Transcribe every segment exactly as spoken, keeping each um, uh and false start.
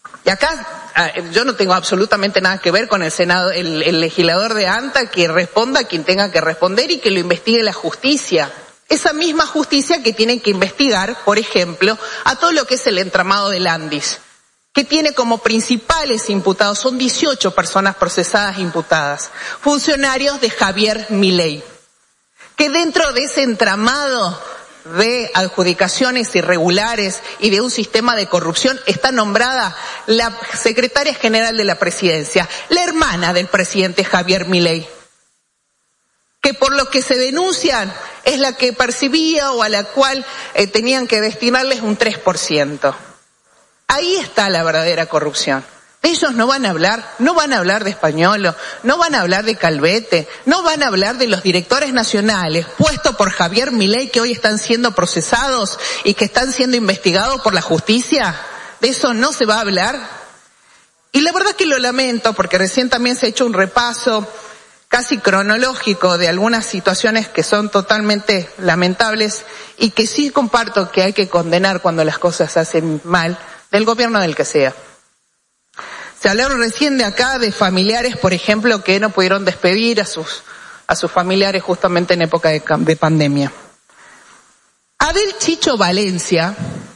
Y acá yo no tengo absolutamente nada que ver con el senado, el, el legislador de ANTA, que responda a quien tenga que responder y que lo investigue la justicia. Esa misma justicia que tiene que investigar, por ejemplo, a todo lo que es el entramado del Andis, que tiene como principales imputados, son dieciocho personas procesadas e imputadas, funcionarios de Javier Milei, que dentro de ese entramado de adjudicaciones irregulares y de un sistema de corrupción está nombrada la secretaria general de la presidencia, la hermana del presidente Javier Milei, que por lo que se denuncian es la que percibía o a la cual eh, tenían que destinarles un tres por ciento. Ahí está la verdadera corrupción. De ellos no van a hablar, no van a hablar de Españolo, no van a hablar de Calvete, no van a hablar de los directores nacionales puestos por Javier Milei que hoy están siendo procesados y que están siendo investigados por la justicia. De eso no se va a hablar. Y la verdad que lo lamento porque recién también se ha hecho un repaso casi cronológico de algunas situaciones que son totalmente lamentables y que sí comparto que hay que condenar cuando las cosas se hacen mal, del gobierno del que sea. Se hablaron recién de acá de familiares, por ejemplo, que no pudieron despedir a sus, a sus familiares justamente en época de, de pandemia. Abel Chicho Valencia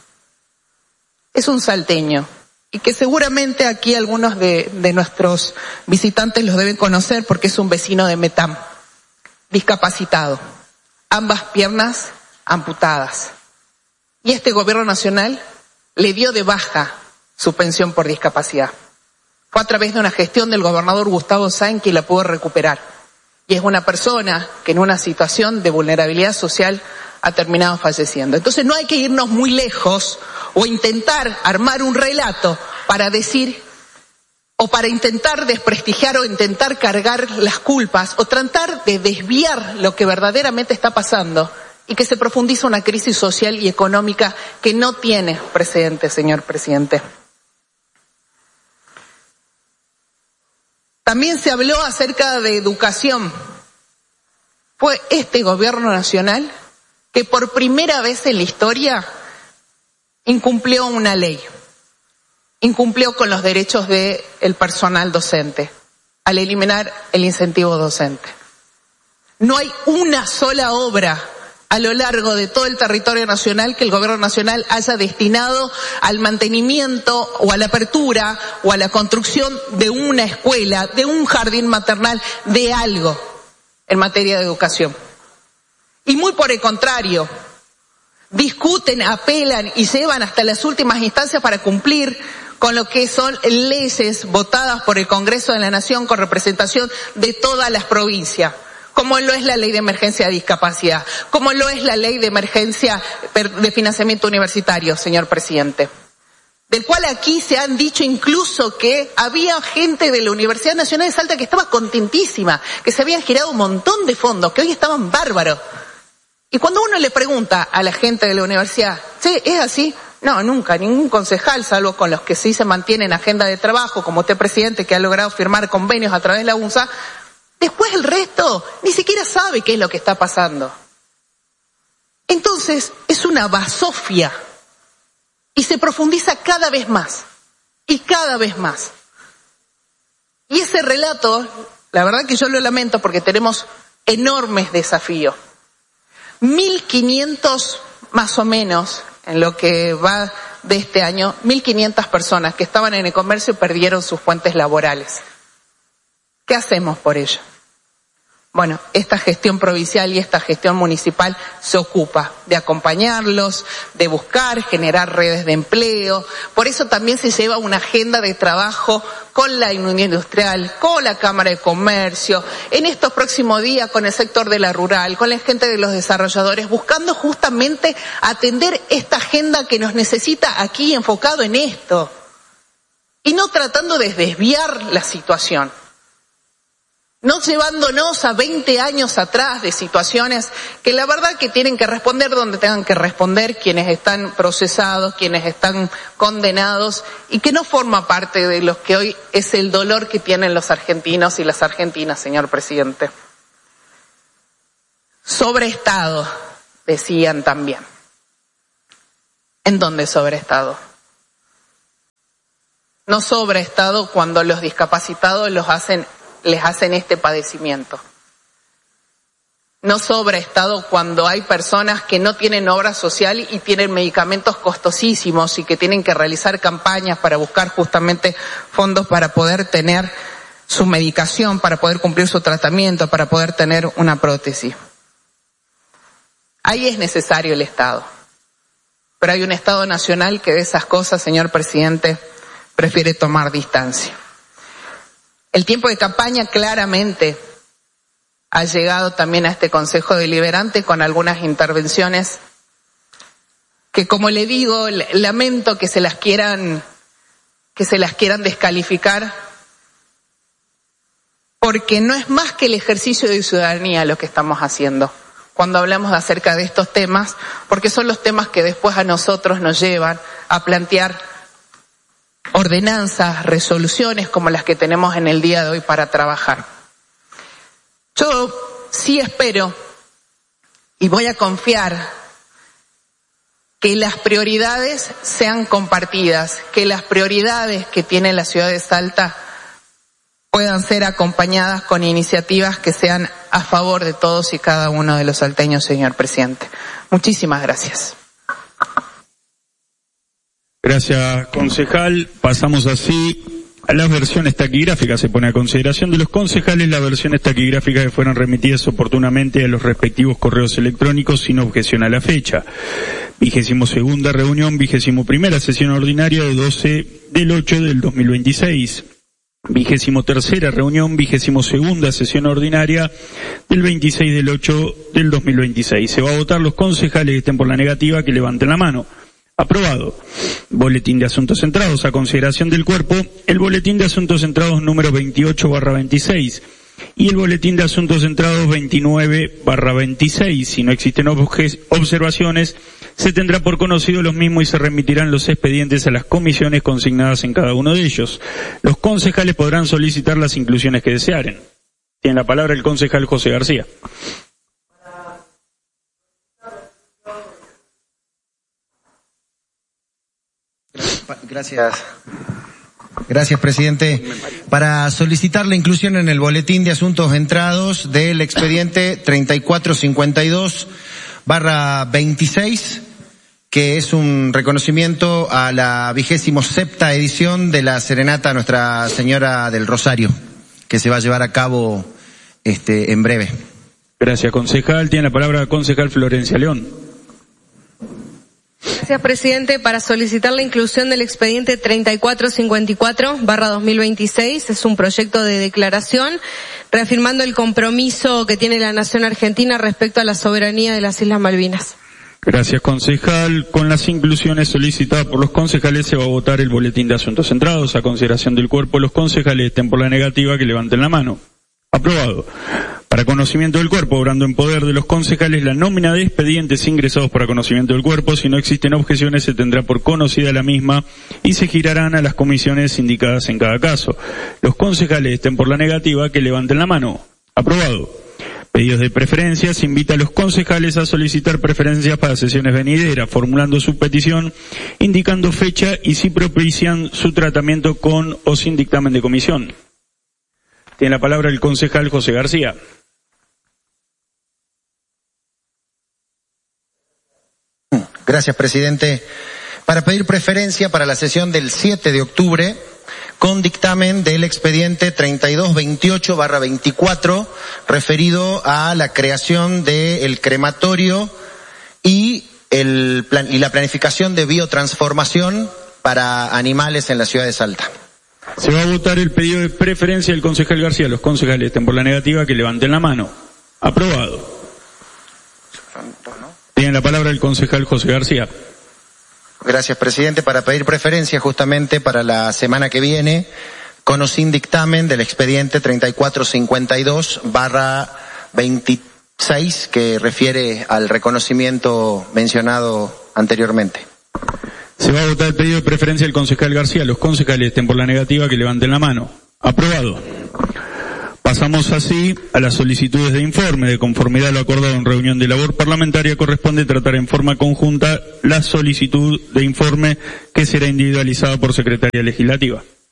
es un salteño y que seguramente aquí algunos de, de nuestros visitantes los deben conocer porque es un vecino de Metam, discapacitado, ambas piernas amputadas. Y este gobierno nacional le dio de baja su pensión por discapacidad. Fue a través de una gestión del gobernador Gustavo Sáenz que la pudo recuperar. Y es una persona que en una situación de vulnerabilidad social ha terminado falleciendo. Entonces no hay que irnos muy lejos o intentar armar un relato para decir o para intentar desprestigiar o intentar cargar las culpas o tratar de desviar lo que verdaderamente está pasando y que se profundiza una crisis social y económica que no tiene precedente, señor presidente. También se habló acerca de educación. Fue este gobierno nacional que por primera vez en la historia incumplió una ley, incumplió con los derechos del personal docente, al eliminar el incentivo docente. No hay una sola obra a lo largo de todo el territorio nacional que el gobierno nacional haya destinado al mantenimiento o a la apertura o a la construcción de una escuela, de un jardín maternal, de algo en materia de educación. Y muy por el contrario, discuten, apelan y llevan hasta las últimas instancias para cumplir con lo que son leyes votadas por el Congreso de la Nación con representación de todas las provincias, como lo es la ley de emergencia de discapacidad, como lo es la ley de emergencia de financiamiento universitario, señor presidente, del cual aquí se han dicho incluso que había gente de la Universidad Nacional de Salta que estaba contentísima, que se habían girado un montón de fondos, que hoy estaban bárbaros. Y cuando uno le pregunta a la gente de la universidad, ¿sí, es así? No, nunca, ningún concejal, salvo con los que sí se mantiene en agenda de trabajo, como usted, presidente, que ha logrado firmar convenios a través de la UNSA. Después el resto ni siquiera sabe qué es lo que está pasando. Entonces es una basofia y se profundiza cada vez más y cada vez más. Y ese relato, la verdad que yo lo lamento porque tenemos enormes desafíos. mil quinientos más o menos en lo que va de este año, mil quinientas personas que estaban en el comercio perdieron sus fuentes laborales. ¿Qué hacemos por ello? Bueno, esta gestión provincial y esta gestión municipal se ocupa de acompañarlos, de buscar, generar redes de empleo. Por eso también se lleva una agenda de trabajo con la Unión Industrial, con la Cámara de Comercio, en estos próximos días con el sector de la rural, con la gente de los desarrolladores, buscando justamente atender esta agenda que nos necesita aquí enfocado en esto. Y no tratando de desviar la situación. No llevándonos a veinte años atrás de situaciones que la verdad que tienen que responder donde tengan que responder quienes están procesados, quienes están condenados y que no forma parte de lo que hoy es el dolor que tienen los argentinos y las argentinas, señor presidente. Sobreestado, decían también. ¿En dónde sobreestado? No sobra Estado cuando los discapacitados los hacen, les hacen este padecimiento. No sobra Estado cuando hay personas que no tienen obra social y tienen medicamentos costosísimos y que tienen que realizar campañas para buscar justamente fondos para poder tener su medicación, para poder cumplir su tratamiento, para poder tener una prótesis. Ahí es necesario el Estado. Pero hay un Estado nacional que de esas cosas, señor presidente, prefiere tomar distancia. El tiempo de campaña claramente ha llegado también a este Consejo Deliberante con algunas intervenciones que, como le digo, lamento que se las quieran, que se las quieran descalificar, porque no es más que el ejercicio de ciudadanía lo que estamos haciendo cuando hablamos acerca de estos temas, porque son los temas que después a nosotros nos llevan a plantear ordenanzas, resoluciones como las que tenemos en el día de hoy para trabajar. Yo sí espero y voy a confiar que las prioridades sean compartidas, que las prioridades que tiene la ciudad de Salta puedan ser acompañadas con iniciativas que sean a favor de todos y cada uno de los salteños, señor presidente. Muchísimas gracias. Gracias, concejal. Pasamos así a las versiones taquigráficas. Se pone a consideración de los concejales las versiones taquigráficas que fueron remitidas oportunamente a los respectivos correos electrónicos sin objeción a la fecha. Vigésimo segunda reunión, vigésimo primera sesión ordinaria de doce del ocho del dos mil veintiséis. Vigésimo tercera reunión, vigésimo segunda sesión ordinaria del veintiséis del ocho del dos mil veintiséis. Se va a votar los concejales que estén por la negativa que levanten la mano. Aprobado. Boletín de Asuntos Centrados. A consideración del cuerpo, el Boletín de Asuntos Centrados número veintiocho barra veintiséis y el Boletín de Asuntos Centrados veintinueve barra veintiséis. Si no existen observaciones, se tendrá por conocido los mismos y se remitirán los expedientes a las comisiones consignadas en cada uno de ellos. Los concejales podrán solicitar las inclusiones que desearen. Tiene la palabra el concejal José García. Gracias. Gracias, presidente. Para solicitar la inclusión en el boletín de asuntos entrados del expediente treinta y cuatro cincuenta y dos barra veintiséis, que es un reconocimiento a la vigésimo septa edición de la Serenata a Nuestra Señora del Rosario, que se va a llevar a cabo este en breve. Gracias, concejal. Tiene la palabra concejal Florencia León. Gracias, presidente. Para solicitar la inclusión del expediente treinta y cuatro cincuenta y cuatro barra dos mil veintiséis, es un proyecto de declaración reafirmando el compromiso que tiene la nación argentina respecto a la soberanía de las Islas Malvinas. Gracias, concejal. Con las inclusiones solicitadas por los concejales se va a votar el boletín de asuntos centrados. A consideración del cuerpo, los concejales estén por la negativa que levanten la mano. Aprobado. Para conocimiento del cuerpo, obrando en poder de los concejales, la nómina de expedientes ingresados para conocimiento del cuerpo. Si no existen objeciones, se tendrá por conocida la misma y se girarán a las comisiones indicadas en cada caso. Los concejales estén por la negativa que levanten la mano. Aprobado. Pedidos de preferencia. Se invita a los concejales a solicitar preferencias para sesiones venideras, formulando su petición, indicando fecha y si propician su tratamiento con o sin dictamen de comisión. Tiene la palabra el concejal José García. Gracias, presidente. Para pedir preferencia para la sesión del siete de octubre, con dictamen del expediente treinta y dos veintiocho barra veinticuatro, referido a la creación del crematorio y, el plan, y la planificación de biotransformación para animales en la ciudad de Salta. Se va a votar el pedido de preferencia del concejal García. Los concejales estén por la negativa que levanten la mano. Aprobado. Tiene la palabra el concejal José García. Gracias, presidente. Para pedir preferencia justamente para la semana que viene, con o sin dictamen del expediente treinta y cuatro cincuenta y dos barra veintiséis, que refiere al reconocimiento mencionado anteriormente. Se va a votar el pedido de preferencia del concejal García. Los concejales estén por la negativa que levanten la mano. Aprobado. Pasamos así a las solicitudes de informe. De conformidad a lo acordado en reunión de labor parlamentaria, corresponde tratar en forma conjunta la solicitud de informe que será individualizada por Secretaría Legislativa.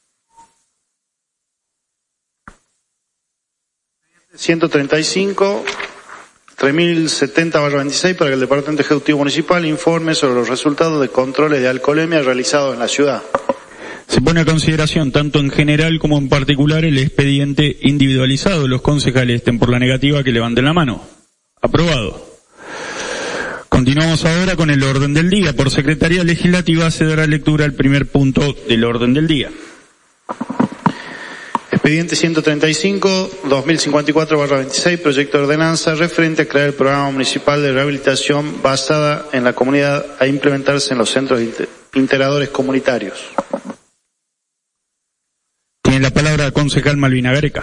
ciento treinta y cinco, tres mil setenta barra veintiséis, para que el Departamento Ejecutivo Municipal informe sobre los resultados de controles de alcoholemia realizados en la ciudad. Se pone a consideración, tanto en general como en particular, el expediente individualizado. Los concejales estén por la negativa, que levanten la mano. Aprobado. Continuamos ahora con el orden del día. Por Secretaría Legislativa se dará lectura al primer punto del orden del día. Expediente ciento treinta y cinco, dos mil cincuenta y cuatro barra veintiséis, proyecto de ordenanza referente a crear el programa municipal de rehabilitación basada en la comunidad a implementarse en los centros integradores comunitarios. Tiene la palabra el concejal Malvina Gareca.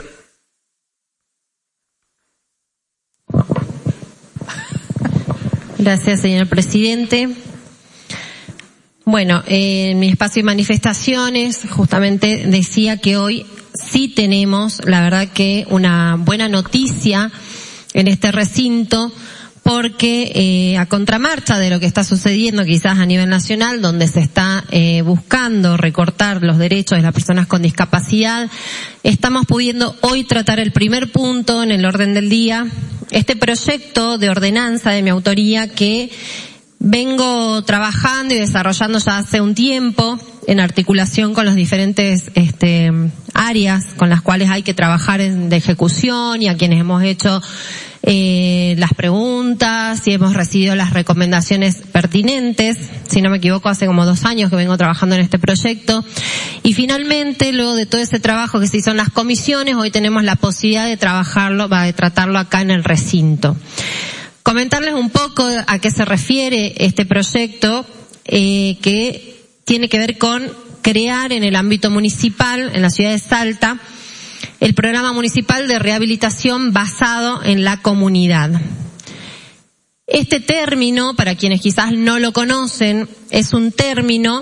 Gracias, señor presidente. Bueno, eh, en mi espacio de manifestaciones justamente decía que hoy sí tenemos, la verdad, que una buena noticia en este recinto, porque eh, a contramarcha de lo que está sucediendo quizás a nivel nacional, donde se está eh, buscando recortar los derechos de las personas con discapacidad, estamos pudiendo hoy tratar el primer punto en el orden del día, este proyecto de ordenanza de mi autoría que vengo trabajando y desarrollando ya hace un tiempo en articulación con las diferentes este, áreas con las cuales hay que trabajar en, de ejecución, y a quienes hemos hecho eh, las preguntas y hemos recibido las recomendaciones pertinentes. Si no me equivoco, hace como dos años que vengo trabajando en este proyecto. Y finalmente, luego de todo ese trabajo que se hizo en las comisiones, hoy tenemos la posibilidad de trabajarlo, de tratarlo acá en el recinto. Comentarles un poco a qué se refiere este proyecto, eh, que tiene que ver con crear en el ámbito municipal, en la ciudad de Salta, el programa municipal de rehabilitación basado en la comunidad. Este término, para quienes quizás no lo conocen, es un término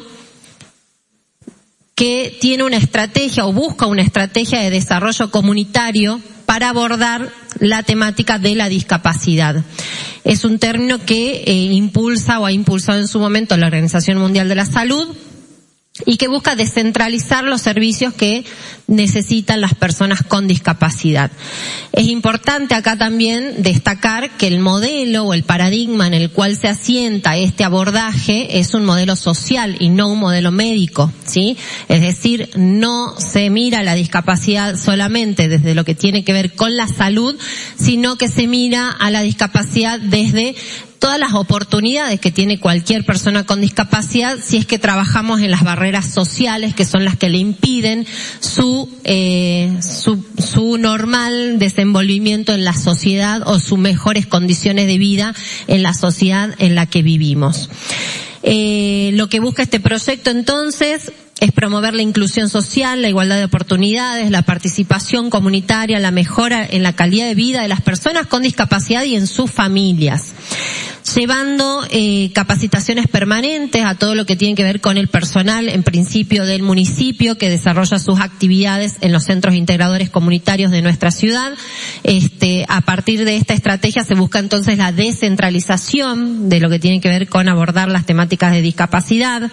que tiene una estrategia o busca una estrategia de desarrollo comunitario para abordar la temática de la discapacidad. Es un término que eh, impulsa o ha impulsado en su momento la Organización Mundial de la Salud y que busca descentralizar los servicios que necesitan las personas con discapacidad. Es importante acá también destacar que el modelo o el paradigma en el cual se asienta este abordaje es un modelo social y no un modelo médico, ¿sí? Es decir, no se mira la discapacidad solamente desde lo que tiene que ver con la salud, sino que se mira a la discapacidad desde todas las oportunidades que tiene cualquier persona con discapacidad si es que trabajamos en las barreras sociales, que son las que le impiden su eh, su, su normal desenvolvimiento en la sociedad o sus mejores condiciones de vida en la sociedad en la que vivimos. Eh, lo que busca este proyecto entonces es promover la inclusión social, la igualdad de oportunidades, la participación comunitaria, la mejora en la calidad de vida de las personas con discapacidad y en sus familias, llevando eh, capacitaciones permanentes a todo lo que tiene que ver con el personal, en principio del municipio, que desarrolla sus actividades en los centros integradores comunitarios de nuestra ciudad. Este, a partir de esta estrategia se busca entonces la descentralización de lo que tiene que ver con abordar las temáticas de discapacidad.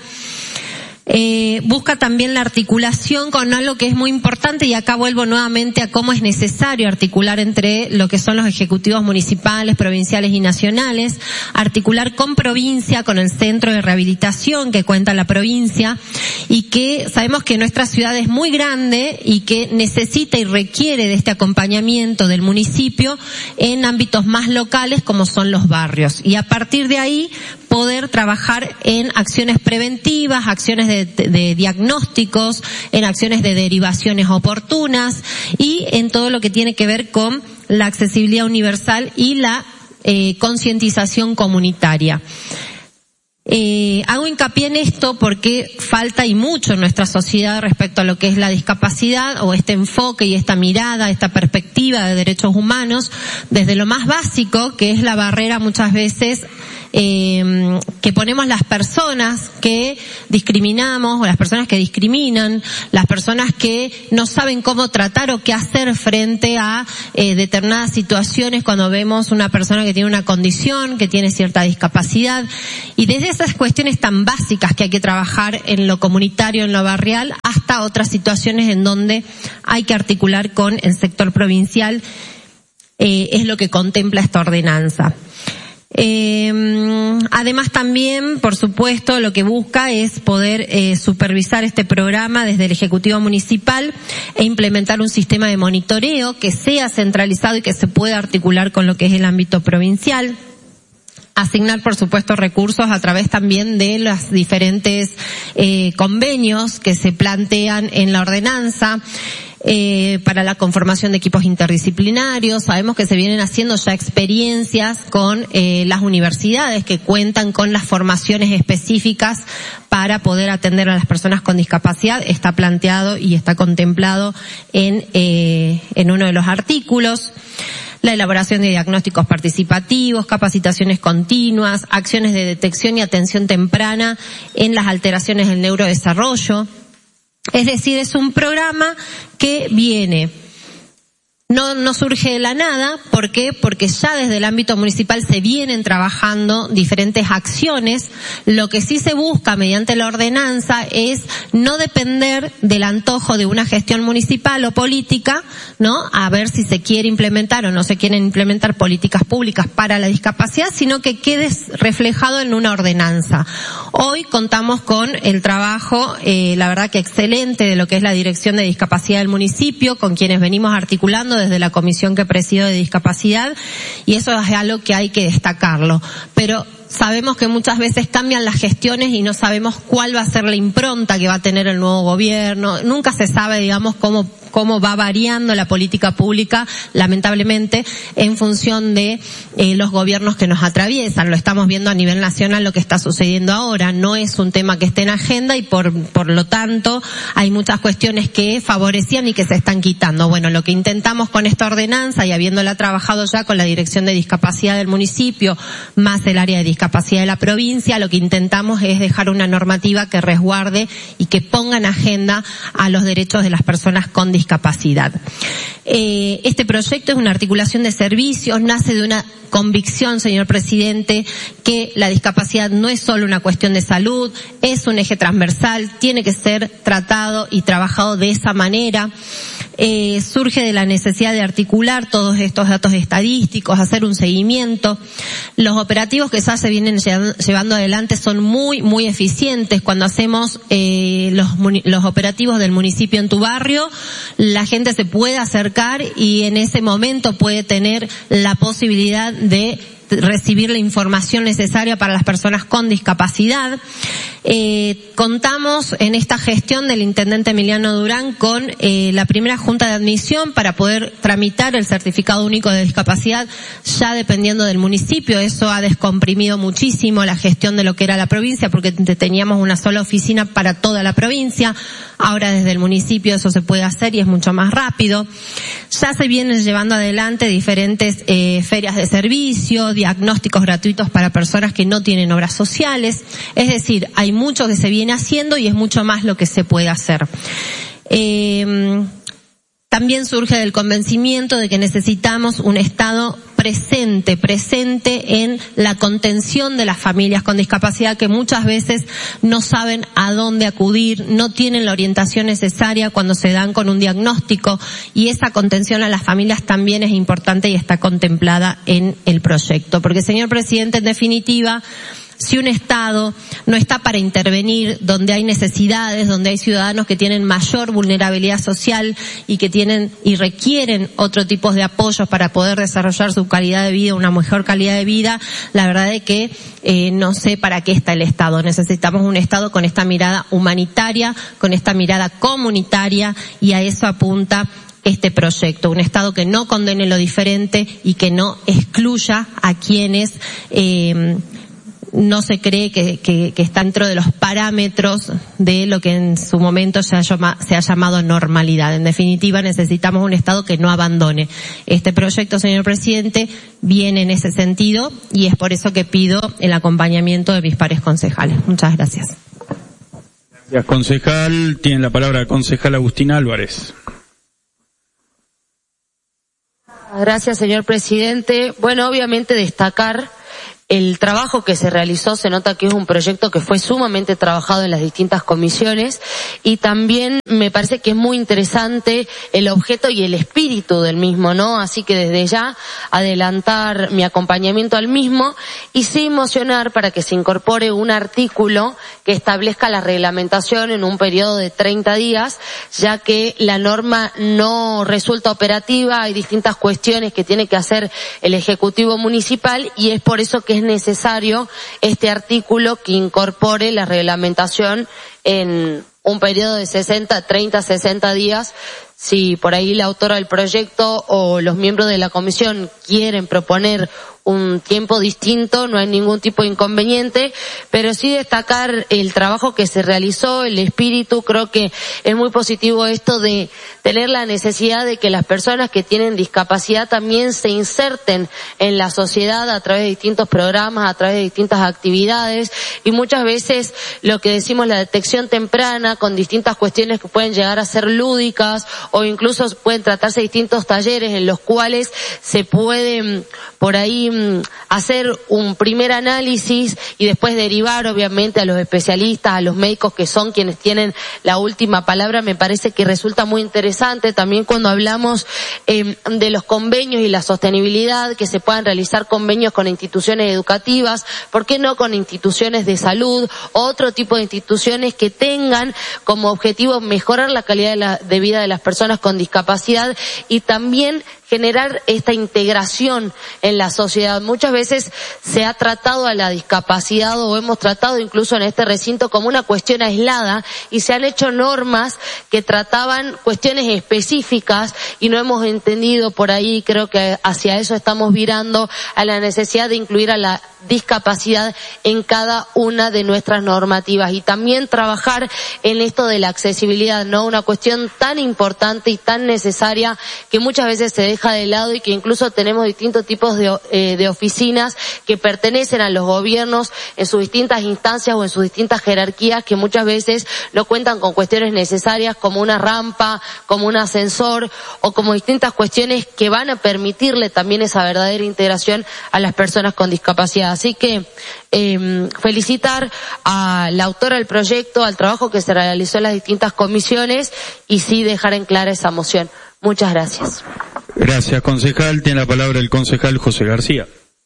Eh, busca también la articulación con algo que es muy importante, y acá vuelvo nuevamente a cómo es necesario articular entre lo que son los ejecutivos municipales, provinciales y nacionales, articular con provincia, con el centro de rehabilitación que cuenta la provincia, y que sabemos que nuestra ciudad es muy grande y que necesita y requiere de este acompañamiento del municipio en ámbitos más locales como son los barrios, y a partir de ahí poder trabajar en acciones preventivas, acciones de, de, de diagnósticos, en acciones de derivaciones oportunas y en todo lo que tiene que ver con la accesibilidad universal y la eh, concientización comunitaria. Eh, hago hincapié en esto porque falta y mucho en nuestra sociedad respecto a lo que es la discapacidad, o este enfoque y esta mirada, esta perspectiva de derechos humanos, desde lo más básico, que es la barrera muchas veces Eh, que ponemos las personas que discriminamos, o las personas que discriminan, las personas que no saben cómo tratar o qué hacer frente a eh, determinadas situaciones cuando vemos una persona que tiene una condición, que tiene cierta discapacidad, y desde esas cuestiones tan básicas que hay que trabajar en lo comunitario, en lo barrial, hasta otras situaciones en donde hay que articular con el sector provincial eh, es lo que contempla esta ordenanza. Eh, además también, por supuesto, lo que busca es poder eh, supervisar este programa desde el Ejecutivo Municipal e implementar un sistema de monitoreo que sea centralizado y que se pueda articular con lo que es el ámbito provincial. Asignar, por supuesto, recursos a través también de los diferentes eh, convenios que se plantean en la ordenanza. Eh, para la conformación de equipos interdisciplinarios. Sabemos que se vienen haciendo ya experiencias con eh, las universidades que cuentan con las formaciones específicas para poder atender a las personas con discapacidad. Está planteado y está contemplado en, eh, en uno de los artículos. La elaboración de diagnósticos participativos, capacitaciones continuas, acciones de detección y atención temprana en las alteraciones del neurodesarrollo. Es decir, es un programa que viene, no, no surge de la nada. ¿Por qué? Porque ya desde el ámbito municipal se vienen trabajando diferentes acciones. Lo que sí se busca mediante la ordenanza es no depender del antojo de una gestión municipal o política, ¿no? A ver si se quiere implementar o no se quieren implementar políticas públicas para la discapacidad, sino que quede reflejado en una ordenanza. Hoy contamos con el trabajo, eh, la verdad que excelente, de lo que es la Dirección de Discapacidad del municipio, con quienes venimos articulando desde la comisión que presido de discapacidad, y eso es algo que hay que destacarlo. Pero sabemos que muchas veces cambian las gestiones y no sabemos cuál va a ser la impronta que va a tener el nuevo gobierno. Nunca se sabe, digamos, cómo cómo va variando la política pública, lamentablemente, en función de eh, los gobiernos que nos atraviesan. Lo estamos viendo a nivel nacional lo que está sucediendo ahora. No es un tema que esté en agenda y por por lo tanto hay muchas cuestiones que favorecían y que se están quitando. Bueno, lo que intentamos con esta ordenanza, y habiéndola trabajado ya con la Dirección de Discapacidad del municipio, más el área de discapacidad de la provincia, lo que intentamos es dejar una normativa que resguarde y que ponga en agenda a los derechos de las personas con discapacidad. discapacidad. Eh, este proyecto es una articulación de servicios, nace de una convicción, señor presidente, que la discapacidad no es solo una cuestión de salud, es un eje transversal, tiene que ser tratado y trabajado de esa manera. Eh, surge de la necesidad de articular todos estos datos estadísticos, hacer un seguimiento. Los operativos que ya se vienen llevando adelante son muy, muy eficientes. Cuando hacemos eh, los, los operativos del municipio en tu barrio, la gente se puede acercar y en ese momento puede tener la posibilidad de recibir la información necesaria para las personas con discapacidad. Eh, contamos en esta gestión del intendente Emiliano Durán con eh, la primera junta de admisión para poder tramitar el certificado único de discapacidad, ya dependiendo del municipio. Eso ha descomprimido muchísimo la gestión de lo que era la provincia, porque teníamos una sola oficina para toda la provincia. Ahora desde el municipio eso se puede hacer y es mucho más rápido. Ya se vienen llevando adelante diferentes eh, ferias de servicio, diagnósticos gratuitos para personas que no tienen obras sociales. Es decir, hay mucho que se viene haciendo y es mucho más lo que se puede hacer. Eh, también surge del convencimiento de que necesitamos un Estado presente, presente en la contención de las familias con discapacidad, que muchas veces no saben a dónde acudir, no tienen la orientación necesaria cuando se dan con un diagnóstico, y esa contención a las familias también es importante y está contemplada en el proyecto. Porque, señor presidente, en definitiva, si un Estado no está para intervenir donde hay necesidades, donde hay ciudadanos que tienen mayor vulnerabilidad social y que tienen y requieren otro tipo de apoyos para poder desarrollar su calidad de vida, una mejor calidad de vida, la verdad es que eh, no sé para qué está el Estado. Necesitamos un Estado con esta mirada humanitaria, con esta mirada comunitaria, y a eso apunta este proyecto. Un Estado que no condene lo diferente y que no excluya a quienes eh, no se cree que, que, que está dentro de los parámetros de lo que en su momento se ha, llama, se ha llamado normalidad. En definitiva, necesitamos un Estado que no abandone. Este proyecto, señor presidente, viene en ese sentido, y es por eso que pido el acompañamiento de mis pares concejales. Muchas gracias. Gracias, concejal. Tiene la palabra el concejal Agustín Álvarez. Gracias, señor presidente. Bueno, obviamente destacar el trabajo que se realizó se nota que es un proyecto que fue sumamente trabajado en las distintas comisiones, y también me parece que es muy interesante el objeto y el espíritu del mismo, ¿no? Así que desde ya adelantar mi acompañamiento al mismo y sí mocionar para que se incorpore un artículo que establezca la reglamentación en un periodo de treinta días, ya que la norma no resulta operativa, hay distintas cuestiones que tiene que hacer el Ejecutivo Municipal y es por eso que es necesario este artículo que incorpore la reglamentación en un periodo de sesenta, treinta, sesenta días. Si por ahí la autora del proyecto o los miembros de la comisión quieren proponer un tiempo distinto, no hay ningún tipo de inconveniente, pero sí destacar el trabajo que se realizó, el espíritu. Creo que es muy positivo esto de tener la necesidad de que las personas que tienen discapacidad también se inserten en la sociedad a través de distintos programas, a través de distintas actividades, y muchas veces lo que decimos, la detección temprana con distintas cuestiones que pueden llegar a ser lúdicas, o incluso pueden tratarse distintos talleres en los cuales se pueden por ahí hacer un primer análisis y después derivar obviamente a los especialistas, a los médicos que son quienes tienen la última palabra. Me parece que resulta muy interesante también cuando hablamos eh, de los convenios y la sostenibilidad, que se puedan realizar convenios con instituciones educativas, ¿por qué no con instituciones de salud, otro tipo de instituciones que tengan como objetivo mejorar la calidad de, la, de vida de las personas con discapacidad y también generar esta integración en la sociedad? Muchas veces se ha tratado a la discapacidad, o hemos tratado incluso en este recinto, como una cuestión aislada, y se han hecho normas que trataban cuestiones específicas y no hemos entendido por ahí. Creo que hacia eso estamos virando, a la necesidad de incluir a la discapacidad en cada una de nuestras normativas y también trabajar en esto de la accesibilidad, ¿no? Una cuestión tan importante y tan necesaria que muchas veces se deja de lado, y que incluso tenemos distintos tipos de, eh, de oficinas que pertenecen a los gobiernos en sus distintas instancias o en sus distintas jerarquías, que muchas veces no cuentan con cuestiones necesarias como una rampa, como un ascensor o como distintas cuestiones que van a permitirle también esa verdadera integración a las personas con discapacidad. Así que eh, felicitar a la autora del proyecto, al trabajo que se realizó en las distintas comisiones y sí dejar en clara esa moción. Muchas gracias. Gracias, concejal. Tiene la palabra el concejal José García.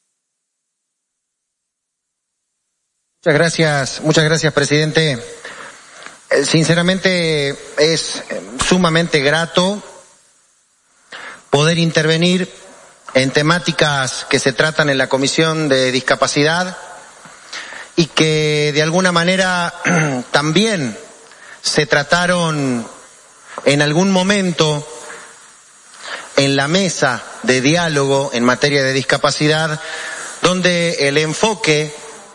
Muchas gracias, muchas gracias, presidente. Eh, sinceramente es sumamente grato poder intervenir en temáticas que se tratan en la Comisión de Discapacidad y que de alguna manera también se trataron en algún momento en la mesa de diálogo en materia de discapacidad, donde el enfoque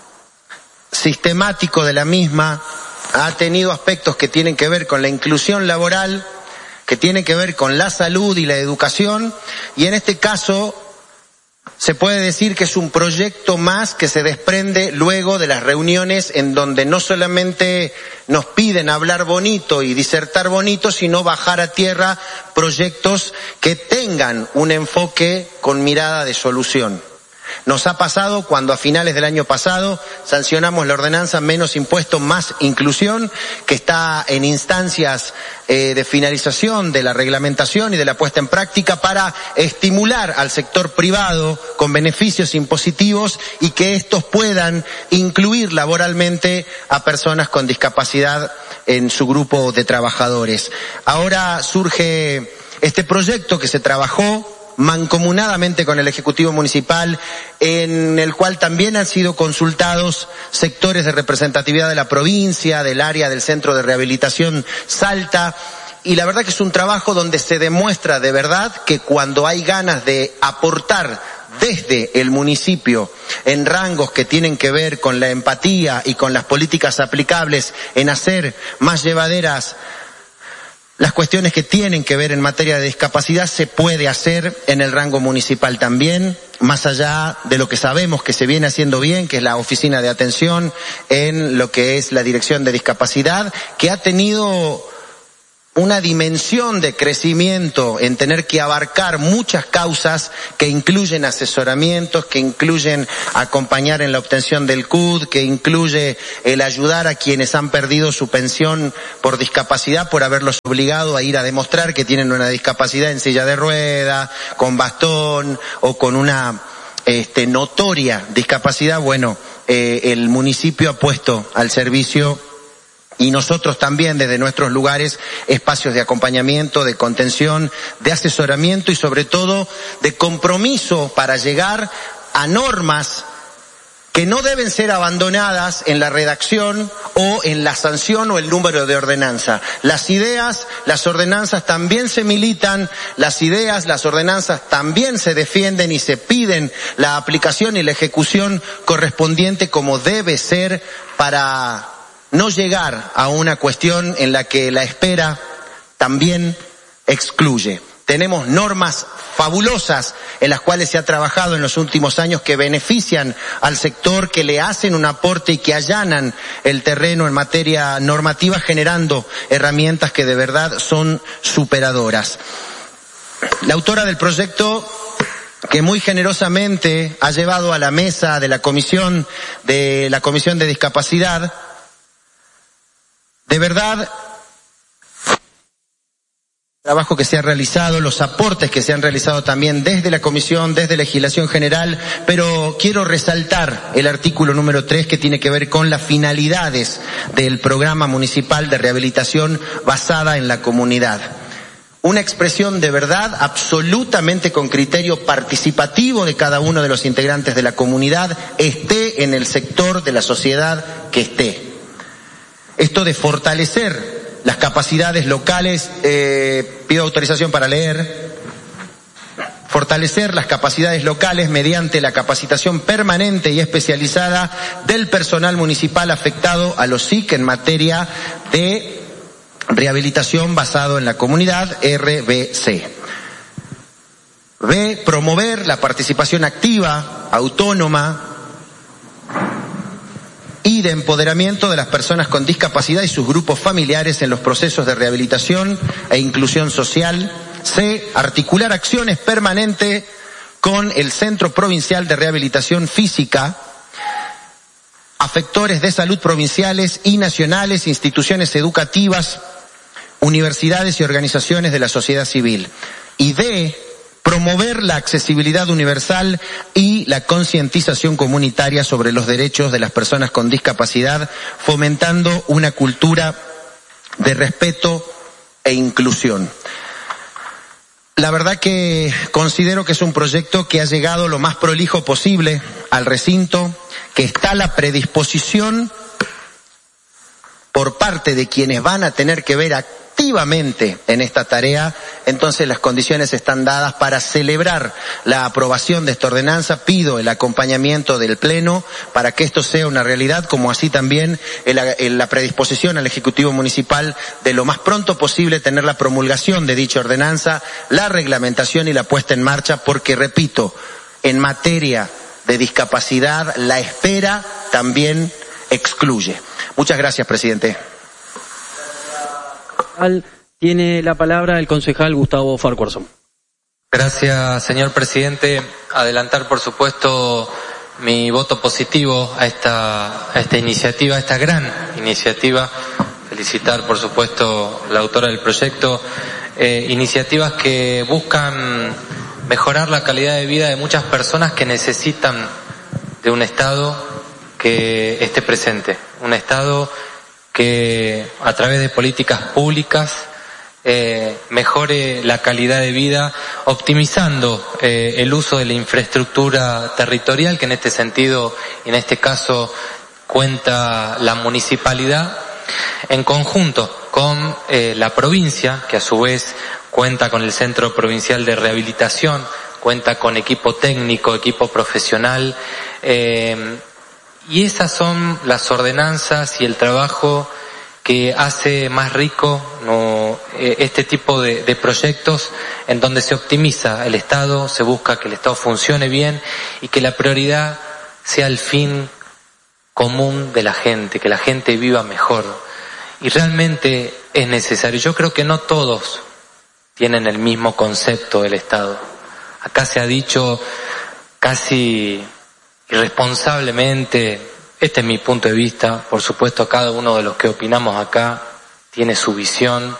sistemático de la misma ha tenido aspectos que tienen que ver con la inclusión laboral, que tienen que ver con la salud y la educación, y en este caso se puede decir que es un proyecto más que se desprende luego de las reuniones en donde no solamente nos piden hablar bonito y disertar bonito, sino bajar a tierra proyectos que tengan un enfoque con mirada de solución. Nos ha pasado cuando a finales del año pasado sancionamos la ordenanza Menos Impuestos, Más Inclusión, que está en instancias eh, de finalización de la reglamentación y de la puesta en práctica para estimular al sector privado con beneficios impositivos y que estos puedan incluir laboralmente a personas con discapacidad en su grupo de trabajadores. Ahora surge este proyecto que se trabajó mancomunadamente con el Ejecutivo Municipal, en el cual también han sido consultados sectores de representatividad de la provincia, del área del Centro de Rehabilitación Salta, y la verdad que es un trabajo donde se demuestra de verdad que cuando hay ganas de aportar desde el municipio en rangos que tienen que ver con la empatía y con las políticas aplicables en hacer más llevaderas las cuestiones que tienen que ver en materia de discapacidad, se puede hacer en el rango municipal también, más allá de lo que sabemos que se viene haciendo bien, que es la oficina de atención en lo que es la dirección de discapacidad, que ha tenido una dimensión de crecimiento en tener que abarcar muchas causas que incluyen asesoramientos, que incluyen acompañar en la obtención del C U D, que incluye el ayudar a quienes han perdido su pensión por discapacidad, por haberlos obligado a ir a demostrar que tienen una discapacidad en silla de rueda, con bastón o con una este, notoria discapacidad. Bueno, eh, el municipio ha puesto al servicio, y nosotros también desde nuestros lugares, espacios de acompañamiento, de contención, de asesoramiento y sobre todo de compromiso para llegar a normas que no deben ser abandonadas en la redacción o en la sanción o el número de ordenanza. Las ideas, las ordenanzas también se militan, las ideas, las ordenanzas también se defienden y se piden la aplicación y la ejecución correspondiente como debe ser para no llegar a una cuestión en la que la espera también excluye. Tenemos normas fabulosas en las cuales se ha trabajado en los últimos años que benefician al sector, que le hacen un aporte y que allanan el terreno en materia normativa, generando herramientas que de verdad son superadoras. La autora del proyecto, que muy generosamente ha llevado a la mesa de la comisión de la Comisión de Discapacidad, de verdad, el trabajo que se ha realizado, los aportes que se han realizado también desde la Comisión, desde Legislación General, pero quiero resaltar el artículo número tres que tiene que ver con las finalidades del programa municipal de rehabilitación basada en la comunidad. Una expresión de verdad absolutamente con criterio participativo de cada uno de los integrantes de la comunidad, esté en el sector de la sociedad que esté. Esto de fortalecer las capacidades locales, eh, pido autorización para leer, fortalecer las capacidades locales mediante la capacitación permanente y especializada del personal municipal afectado a los S I C en materia de rehabilitación basado en la comunidad, R B C. B, promover la participación activa, autónoma y de empoderamiento de las personas con discapacidad y sus grupos familiares en los procesos de rehabilitación e inclusión social. C, articular acciones permanentes con el Centro Provincial de Rehabilitación Física, afectores de salud provinciales y nacionales, instituciones educativas, universidades y organizaciones de la sociedad civil. Y D, promover la accesibilidad universal y la concientización comunitaria sobre los derechos de las personas con discapacidad, fomentando una cultura de respeto e inclusión. La verdad que considero que es un proyecto que ha llegado lo más prolijo posible al recinto, que está la predisposición por parte de quienes van a tener que ver activamente en esta tarea. Entonces las condiciones están dadas para celebrar la aprobación de esta ordenanza. Pido el acompañamiento del Pleno para que esto sea una realidad, como así también el, el, la predisposición al Ejecutivo Municipal de lo más pronto posible tener la promulgación de dicha ordenanza, la reglamentación y la puesta en marcha, porque repito, en materia de discapacidad la espera también excluye. Muchas gracias, presidente. Tiene la palabra el concejal Gustavo Farquharson. Gracias, señor presidente. Adelantar, por supuesto, mi voto positivo a esta, a esta iniciativa, a esta gran iniciativa. Felicitar, por supuesto, la autora del proyecto. Eh, iniciativas que buscan mejorar la calidad de vida de muchas personas que necesitan de un Estado que esté presente. Un Estado que a través de políticas públicas eh, mejore la calidad de vida, optimizando eh, el uso de la infraestructura territorial, que en este sentido, en este caso, cuenta la municipalidad, en conjunto con eh, la provincia, que a su vez cuenta con el Centro Provincial de Rehabilitación, cuenta con equipo técnico, equipo profesional, eh, y esas son las ordenanzas y el trabajo que hace más rico no, este tipo de, de proyectos en donde se optimiza el Estado, se busca que el Estado funcione bien y que la prioridad sea el fin común de la gente, que la gente viva mejor. y realmente es necesario. Yo creo que no todos tienen el mismo concepto del Estado. Acá se ha dicho casi irresponsablemente, este es mi punto de vista, por supuesto cada uno de los que opinamos acá tiene su visión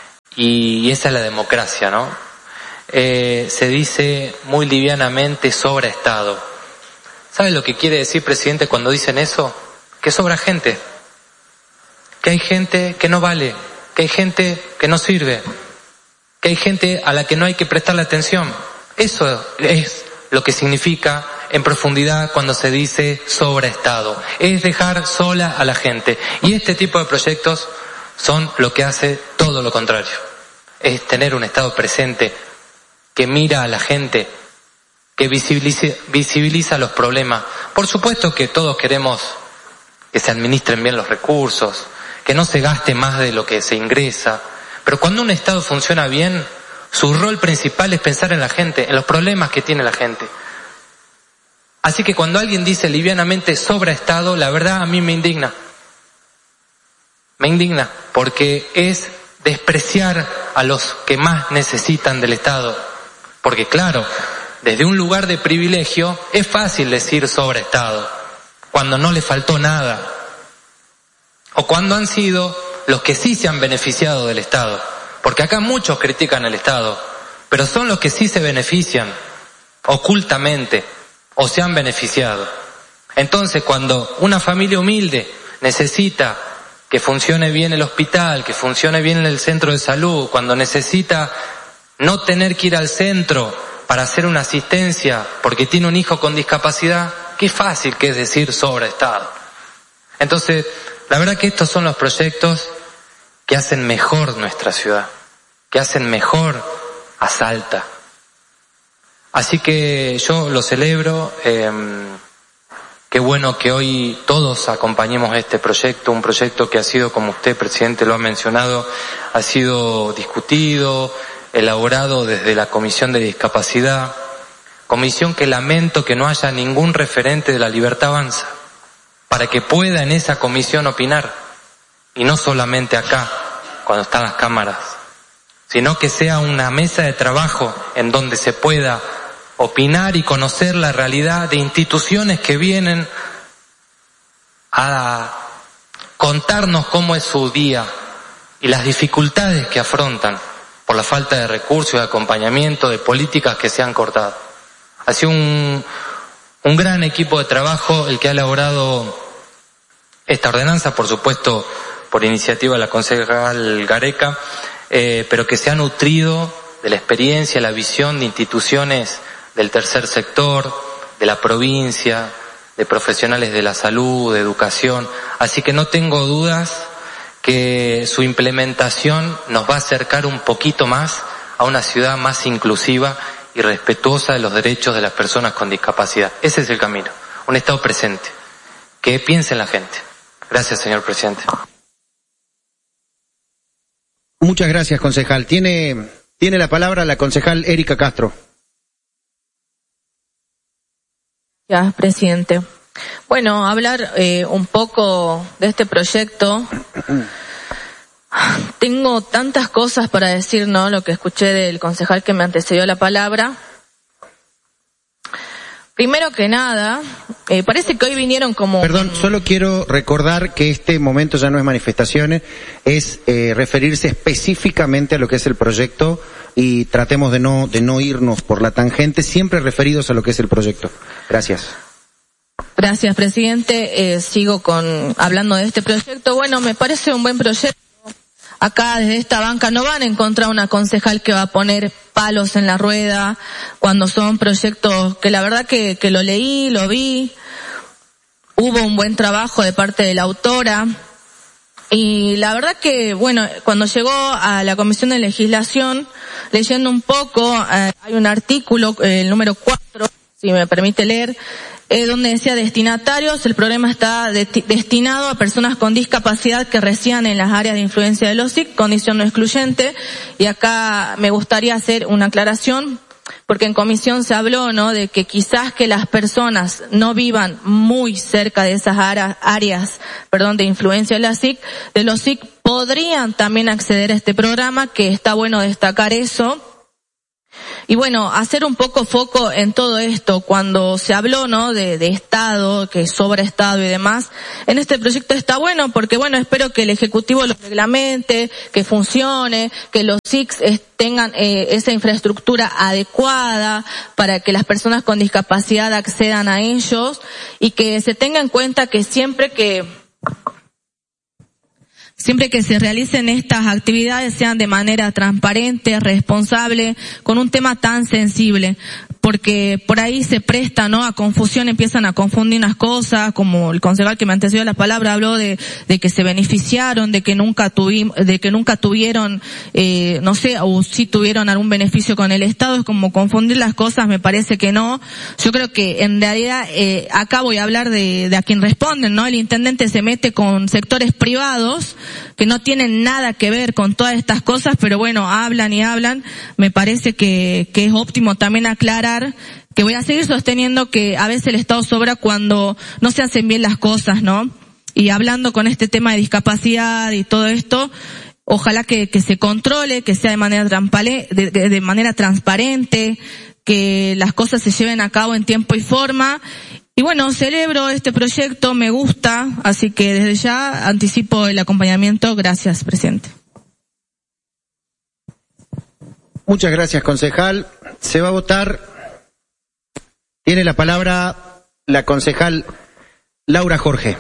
y esa es la democracia, ¿no? Eh, se dice muy livianamente sobra Estado. ¿Sabe lo que quiere decir, presidente, cuando dicen eso? Que sobra gente, que hay gente que no vale, que hay gente que no sirve, que hay gente a la que no hay que prestarle atención. Eso es lo que significa en profundidad cuando se dice sobra Estado, es dejar sola a la gente. Y este tipo de proyectos son lo que hace todo lo contrario, es tener un Estado presente que mira a la gente, que visibiliza, visibiliza los problemas. Por supuesto que todos queremos que se administren bien los recursos, que no se gaste más de lo que se ingresa, pero cuando un Estado funciona bien, su rol principal es pensar en la gente, en los problemas que tiene la gente. Así que cuando alguien dice livianamente sobra Estado, la verdad a mí me indigna. Me indigna, porque es despreciar a los que más necesitan del Estado. Porque claro, desde un lugar de privilegio es fácil decir sobra Estado, cuando no le faltó nada. O cuando han sido los que sí se han beneficiado del Estado. Porque acá muchos critican el Estado, pero son los que sí se benefician, ocultamente, o se han beneficiado. Entonces, cuando una familia humilde necesita que funcione bien el hospital, que funcione bien el centro de salud, cuando necesita no tener que ir al centro para hacer una asistencia porque tiene un hijo con discapacidad, qué fácil que es decir sobra Estado. Entonces, la verdad que estos son los proyectos que hacen mejor nuestra ciudad, que hacen mejor a Salta. Así que yo lo celebro, eh, qué bueno que hoy todos acompañemos este proyecto, un proyecto que ha sido, como usted, presidente, lo ha mencionado, ha sido discutido, elaborado desde la Comisión de Discapacidad, comisión que lamento que no haya ningún referente de la Libertad Avanza, para que pueda en esa comisión opinar, y no solamente acá, cuando están las cámaras, sino que sea una mesa de trabajo en donde se pueda opinar y conocer la realidad de instituciones que vienen a contarnos cómo es su día y las dificultades que afrontan por la falta de recursos, de acompañamiento, de políticas que se han cortado. Ha sido un, un gran equipo de trabajo el que ha elaborado esta ordenanza, por supuesto por iniciativa de la concejal Gareca, eh, pero que se ha nutrido de la experiencia, la visión de instituciones del tercer sector, de la provincia, de profesionales de la salud, de educación. Así que no tengo dudas que su implementación nos va a acercar un poquito más a una ciudad más inclusiva y respetuosa de los derechos de las personas con discapacidad. Ese es el camino, un Estado presente, que piense en la gente. Gracias, señor presidente. Muchas gracias, concejal. Tiene, tiene la palabra la concejal Erika Castro. Gracias, presidente. Bueno, hablar eh, un poco de este proyecto. Tengo tantas cosas para decir, ¿no? Lo que escuché del concejal que me antecedió la palabra. Primero que nada, eh, parece que hoy vinieron como... Perdón, solo quiero recordar que este momento ya no es manifestaciones, es eh, referirse específicamente a lo que es el proyecto y tratemos de no de no irnos por la tangente, siempre referidos a lo que es el proyecto. Gracias. Gracias, presidente. Eh, sigo con hablando de este proyecto. Bueno, me parece un buen proyecto. Acá desde esta banca no van a encontrar una concejal que va a poner palos en la rueda cuando son proyectos que la verdad que, que lo leí, lo vi. Hubo un buen trabajo de parte de la autora. Y la verdad que, bueno, cuando llegó a la Comisión de Legislación, leyendo un poco, eh, hay un artículo, eh, el número cuatro, si me permite leer, Eh, donde decía destinatarios, el programa está de, destinado a personas con discapacidad que residan en las áreas de influencia de los S I C, condición no excluyente, y acá me gustaría hacer una aclaración, porque en comisión se habló, ¿no?, de que quizás que las personas no vivan muy cerca de esas áreas, áreas, perdón, de influencia de la S I C, de los S I C, podrían también acceder a este programa, que está bueno destacar eso. Y bueno, hacer un poco foco en todo esto, cuando se habló, ¿no?, de, de Estado, que sobra Estado y demás, en este proyecto está bueno, porque bueno, espero que el Ejecutivo lo reglamente, que funcione, que los S I C tengan eh, esa infraestructura adecuada para que las personas con discapacidad accedan a ellos, y que se tenga en cuenta que siempre que Siempre que se realicen estas actividades sean de manera transparente, responsable, con un tema tan sensible, porque por ahí se presta, ¿no?, a confusión, empiezan a confundir unas cosas, como el concejal que me antecedió la palabra habló de, de que se beneficiaron, de que nunca tuvimos, de que nunca tuvieron, eh, no sé, o si tuvieron algún beneficio con el Estado. Es como confundir las cosas, me parece que no. Yo creo que en realidad, eh, acá voy a hablar de, de a quien responden, ¿no? El intendente se mete con sectores privados que no tienen nada que ver con todas estas cosas, pero bueno, hablan y hablan. Me parece que, que es óptimo también aclarar que voy a seguir sosteniendo que a veces el Estado sobra cuando no se hacen bien las cosas, ¿no? Y hablando con este tema de discapacidad y todo esto, ojalá que, que se controle, que sea de manera transparente, de, de, de manera transparente, que las cosas se lleven a cabo en tiempo y forma. Y bueno, celebro este proyecto, me gusta, así que desde ya anticipo el acompañamiento. Gracias, presidente. Muchas gracias, concejal. Se va a votar. Tiene la palabra la concejal Laura Jorge.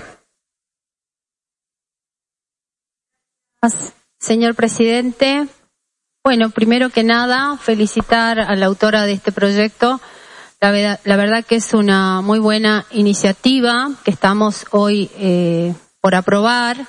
Señor presidente, bueno, primero que nada, felicitar a la autora de este proyecto. La verdad, la verdad que es una muy buena iniciativa que estamos hoy eh, por aprobar.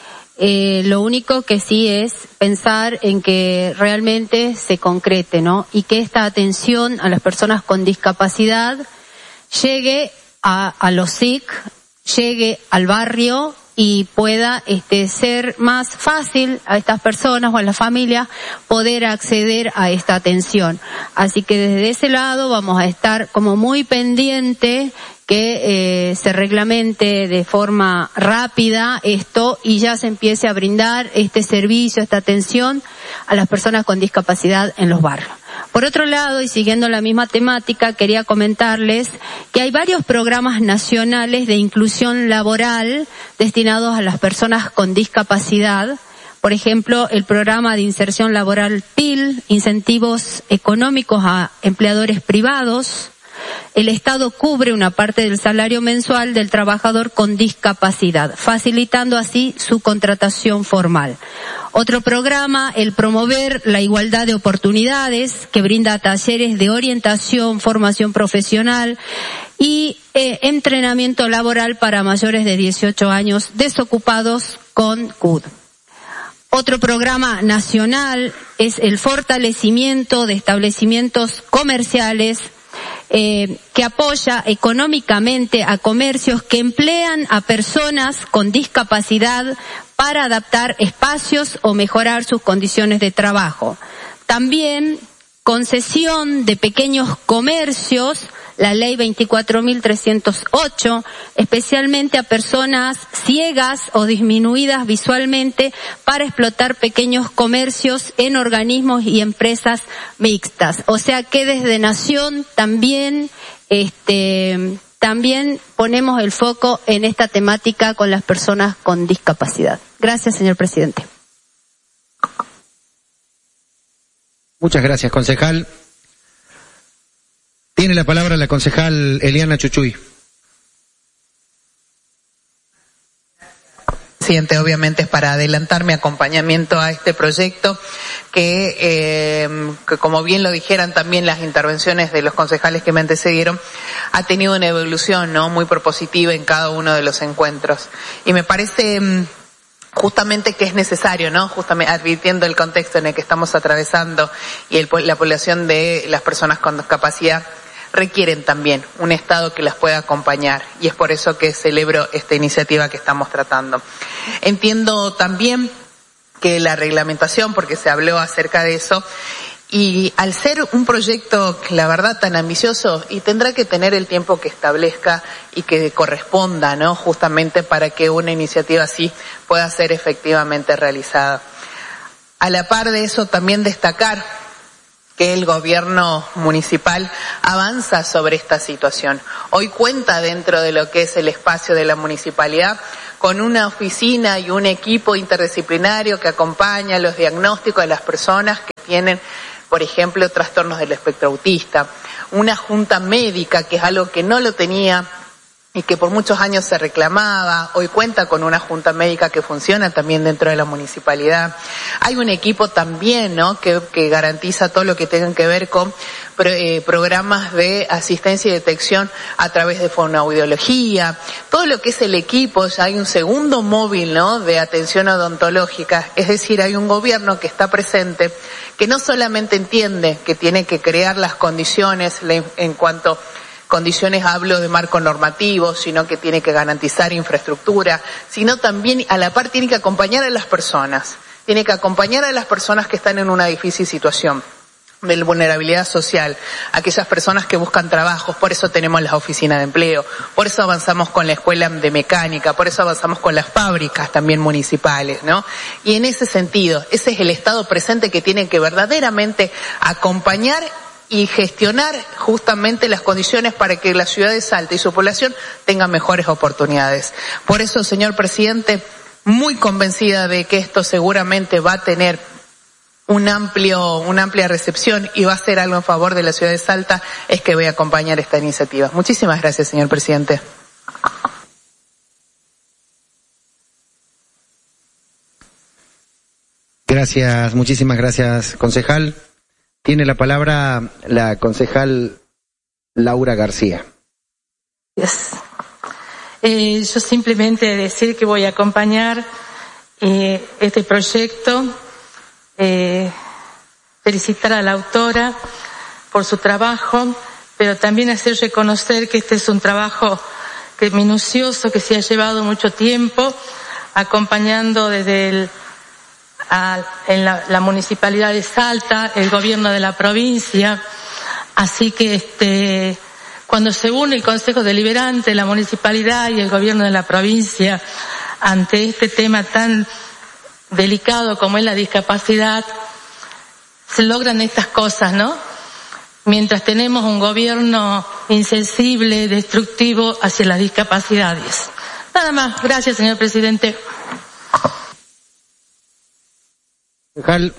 Eh, lo único que sí es pensar en que realmente se concrete, ¿no? Y que esta atención a las personas con discapacidad llegue a, a los S I C, llegue al barrio y pueda este, ser más fácil a estas personas o a la familia poder acceder a esta atención. Así que desde ese lado vamos a estar como muy pendiente que eh, se reglamente de forma rápida esto y ya se empiece a brindar este servicio, esta atención a las personas con discapacidad en los barrios. Por otro lado, y siguiendo la misma temática, quería comentarles que hay varios programas nacionales de inclusión laboral destinados a las personas con discapacidad. Por ejemplo, el programa de inserción laboral P I L, incentivos económicos a empleadores privados. El Estado cubre una parte del salario mensual del trabajador con discapacidad, facilitando así su contratación formal. Otro programa, el promover la igualdad de oportunidades, que brinda talleres de orientación, formación profesional y eh, entrenamiento laboral para mayores de dieciocho años desocupados con C U D. Otro programa nacional es el fortalecimiento de establecimientos comerciales, Eh, que apoya económicamente a comercios que emplean a personas con discapacidad para adaptar espacios o mejorar sus condiciones de trabajo. También concesión de pequeños comercios, la ley veinticuatro mil trescientos ocho, especialmente a personas ciegas o disminuidas visualmente para explotar pequeños comercios en organismos y empresas mixtas. O sea que desde Nación también, este, también ponemos el foco en esta temática con las personas con discapacidad. Gracias, señor presidente. Muchas gracias, concejal. Tiene la palabra la concejal Eliana Chuchuy. Presidente, obviamente es para adelantar mi acompañamiento a este proyecto que, eh, que como bien lo dijeran también las intervenciones de los concejales que me antecedieron, ha tenido una evolución, ¿no?, muy propositiva en cada uno de los encuentros. Y me parece justamente que es necesario, ¿no?, justamente advirtiendo el contexto en el que estamos atravesando y el, la población de las personas con discapacidad requieren también un Estado que las pueda acompañar, y es por eso que celebro esta iniciativa que estamos tratando. Entiendo también que la reglamentación, porque se habló acerca de eso, Y al ser un proyecto, la verdad, tan ambicioso, y tendrá que tener el tiempo que establezca y que corresponda, ¿no? Justamente para que una iniciativa así pueda ser efectivamente realizada. A la par de eso, también destacar que el gobierno municipal avanza sobre esta situación. Hoy cuenta dentro de lo que es el espacio de la municipalidad con una oficina y un equipo interdisciplinario que acompaña los diagnósticos de las personas que tienen, por ejemplo, trastornos del espectro autista. Una junta médica, que es algo que no lo tenía y que por muchos años se reclamaba, hoy cuenta con una junta médica que funciona también dentro de la municipalidad. Hay un equipo también, ¿no?, que, que garantiza todo lo que tenga que ver con pro, eh, programas de asistencia y detección a través de fonoaudiología. Todo lo que es el equipo, ya hay un segundo móvil, ¿no?, de atención odontológica. Es decir, hay un gobierno que está presente, que no solamente entiende que tiene que crear las condiciones en cuanto condiciones, hablo de marco normativo, sino que tiene que garantizar infraestructura, sino también a la par tiene que acompañar a las personas, tiene que acompañar a las personas que están en una difícil situación de vulnerabilidad social, aquellas personas que buscan trabajos. Por eso tenemos las oficinas de empleo, por eso avanzamos con la escuela de mecánica, por eso avanzamos con las fábricas también municipales, ¿no? Y en ese sentido, ese es el Estado presente que tiene que verdaderamente acompañar y gestionar justamente las condiciones para que la ciudad de Salta y su población tengan mejores oportunidades. Por eso, señor presidente, muy convencida de que esto seguramente va a tener un amplio, una amplia recepción y va a ser algo en favor de la ciudad de Salta, es que voy a acompañar esta iniciativa. Muchísimas gracias, señor presidente. Gracias, muchísimas gracias, concejal. Tiene la palabra la concejal Laura García. Yes. Eh, yo simplemente decir que voy a acompañar eh, este proyecto, eh, felicitar a la autora por su trabajo, pero también hacer reconocer que este es un trabajo que minucioso, que se ha llevado mucho tiempo, acompañando desde el A, en la, la municipalidad de Salta, el gobierno de la provincia. Así que este, cuando se une el Consejo Deliberante, la municipalidad y el gobierno de la provincia ante este tema tan delicado como es la discapacidad, se logran estas cosas, ¿no? Mientras tenemos un gobierno insensible, destructivo hacia las discapacidades. Nada más. Gracias, señor presidente. Concejal,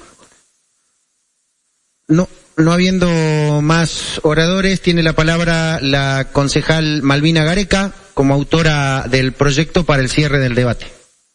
no, no habiendo más oradores, tiene la palabra la concejal Malvina Gareca como autora del proyecto para el cierre del debate.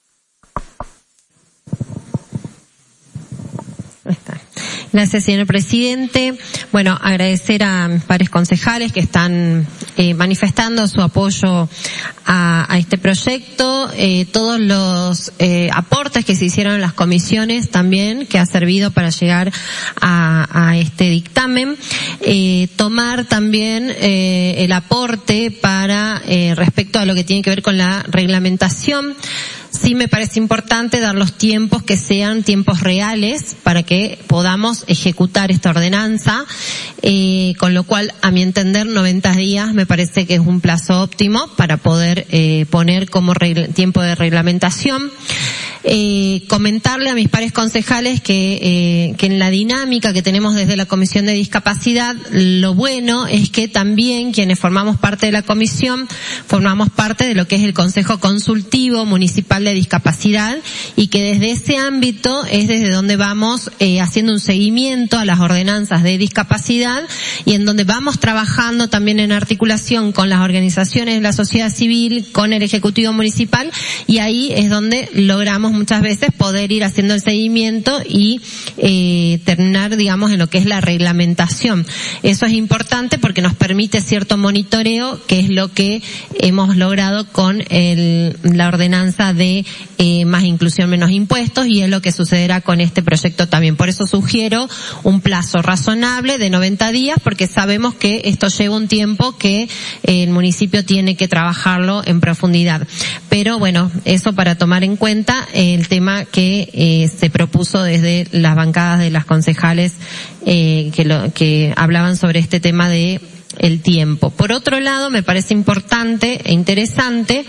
Gracias, señor presidente. Bueno, agradecer a mis pares concejales que están eh, manifestando su apoyo a, a este proyecto, eh, todos los eh, aportes que se hicieron en las comisiones también, que ha servido para llegar a, a este dictamen, eh, tomar también eh, el aporte para eh, respecto a lo que tiene que ver con la reglamentación. Sí me parece importante dar los tiempos que sean tiempos reales para que podamos ejecutar esta ordenanza, eh, con lo cual, a mi entender, noventa días me parece que es un plazo óptimo para poder eh, poner como regla, tiempo de reglamentación. Eh, comentarle a mis pares concejales que, eh, que en la dinámica que tenemos desde la Comisión de Discapacidad, lo bueno es que también quienes formamos parte de la comisión, formamos parte de lo que es el Consejo Consultivo Municipal de Discapacidad, y que desde ese ámbito es desde donde vamos eh, haciendo un seguimiento a las ordenanzas de discapacidad, y en donde vamos trabajando también en articulación con las organizaciones de la sociedad civil, con el Ejecutivo Municipal, y ahí es donde logramos muchas veces poder ir haciendo el seguimiento y eh, terminar, digamos, en lo que es la reglamentación. Eso es importante porque nos permite cierto monitoreo, que es lo que hemos logrado con el, la ordenanza de eh, más inclusión, menos impuestos, y es lo que sucederá con este proyecto también. Por eso sugiero un plazo razonable de noventa días, porque sabemos que esto lleva un tiempo que eh, el municipio tiene que trabajarlo en profundidad. Pero bueno, eso para tomar en cuenta. el tema que eh, se propuso desde las bancadas de las concejales eh, que, lo, que hablaban sobre este tema de el tiempo. Por otro lado, me parece importante e interesante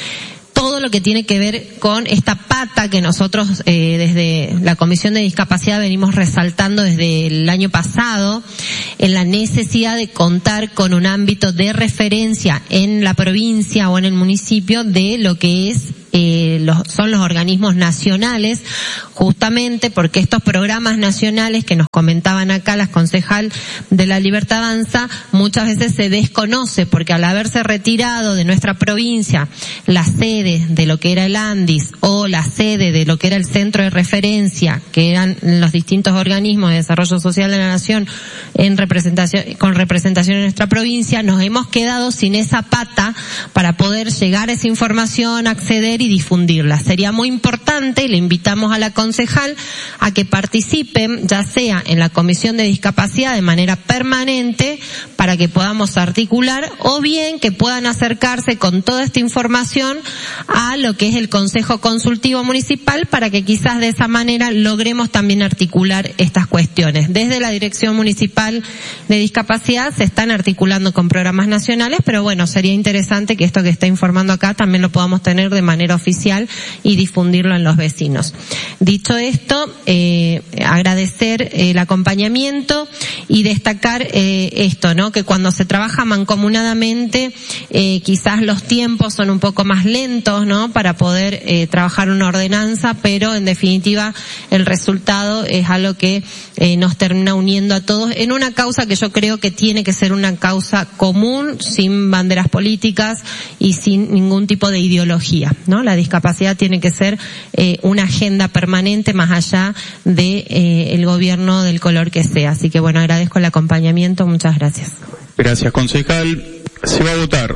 todo lo que tiene que ver con esta pata que nosotros eh, desde la Comisión de Discapacidad venimos resaltando desde el año pasado, en la necesidad de contar con un ámbito de referencia en la provincia o en el municipio de lo que es eh, los, son los organismos nacionales, justamente porque estos programas nacionales que nos comentaban acá las concejal de La Libertad Avanza, muchas veces se desconoce porque al haberse retirado de nuestra provincia la sede de lo que era el ANDIS o la sede de lo que era el centro de referencia, que eran los distintos organismos de desarrollo social de la nación en representación, con representación en nuestra provincia, nos hemos quedado sin esa pata para poder llegar a esa información, acceder y difundirla. Sería muy importante, y le invitamos a la concejal a que participen, ya sea en la Comisión de Discapacidad de manera permanente, para que podamos articular, o bien que puedan acercarse con toda esta información a lo que es el Consejo Consultivo Municipal, para que quizás de esa manera logremos también articular estas cuestiones. Desde la Dirección Municipal de Discapacidad se están articulando con programas nacionales, pero bueno, sería interesante que esto que está informando acá también lo podamos tener de manera oficial y difundirlo en los vecinos. Dicho esto, eh, agradecer el acompañamiento y destacar eh, esto, ¿no? Que cuando se trabaja mancomunadamente, eh, quizás los tiempos son un poco más lentos, ¿no? Para poder eh, trabajar una ordenanza, pero en definitiva el resultado es algo que eh, nos termina uniendo a todos en una causa que yo creo que tiene que ser una causa común, sin banderas políticas y sin ningún tipo de ideología, ¿no? La discapacidad tiene que ser eh, una agenda permanente más allá de eh, el gobierno del color que sea. Así que bueno, agradezco el acompañamiento. Muchas gracias. Gracias, concejal. Se va a votar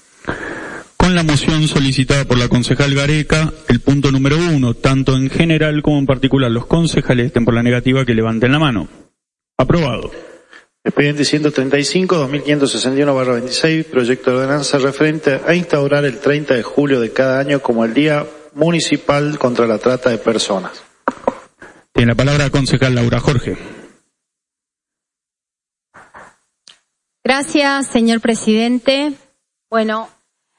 con la moción solicitada por la concejal Gareca, el punto número uno, tanto en general como en particular. Los concejales estén por la negativa que levanten la mano. Aprobado. Expediente ciento treinta y cinco, dos mil quinientos sesenta y uno barra veintiséis, proyecto de ordenanza referente a instaurar el treinta de julio de cada año como el Día Municipal contra la Trata de Personas. Tiene la palabra concejal Laura Jorge. Gracias, señor presidente. Bueno,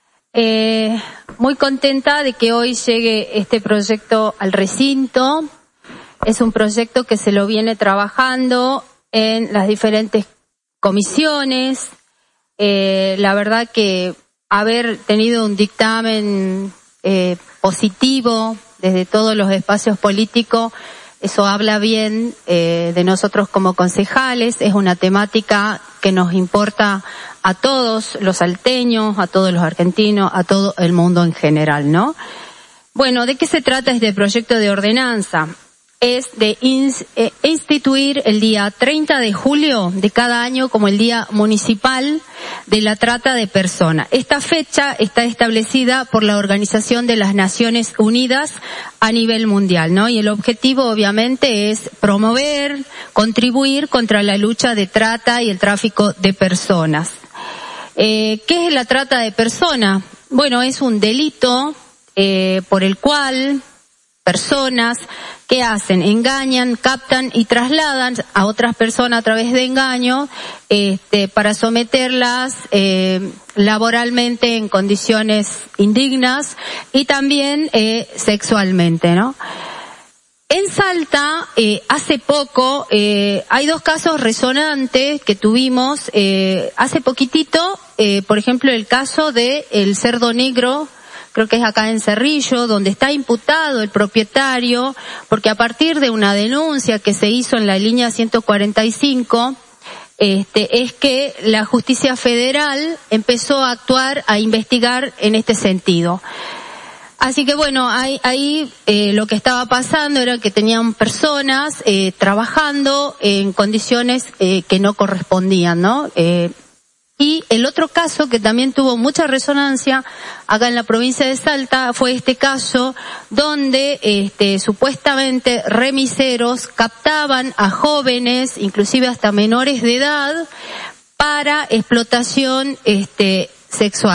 eh, muy contenta de que hoy llegue este proyecto al recinto. Es un proyecto que se lo viene trabajando en las diferentes comisiones. Eh, la verdad que haber tenido un dictamen eh, positivo desde todos los espacios políticos, eso habla bien eh, de nosotros como concejales. Es una temática que nos importa a todos los salteños, a todos los argentinos, a todo el mundo en general, ¿no? Bueno, ¿de qué se trata este proyecto de ordenanza? Es de instituir el día treinta de julio de cada año como el Día Municipal de la Trata de Personas. Esta fecha está establecida por la Organización de las Naciones Unidas a nivel mundial, ¿no? Y el objetivo obviamente es promover, contribuir contra la lucha de trata y el tráfico de personas. Eh, ¿qué es la trata de personas? Bueno, es un delito eh, por el cual personas que hacen, engañan, captan y trasladan a otras personas a través de engaño, este, para someterlas eh, laboralmente en condiciones indignas y también eh, sexualmente, ¿no? En Salta, eh, hace poco, eh, hay dos casos resonantes que tuvimos eh, hace poquitito, eh, por ejemplo el caso de el cerdo negro, creo que es acá en Cerrillo, donde está imputado el propietario, porque a partir de una denuncia que se hizo en la línea ciento cuarenta y cinco, este, es que la justicia federal empezó a actuar, a investigar en este sentido. Así que bueno, ahí, ahí eh, lo que estaba pasando era que tenían personas eh, trabajando en condiciones eh, que no correspondían, ¿no? Eh, Y el otro caso que también tuvo mucha resonancia acá en la provincia de Salta fue este caso donde este, supuestamente remiseros captaban a jóvenes, inclusive hasta menores de edad, para explotación este, sexual.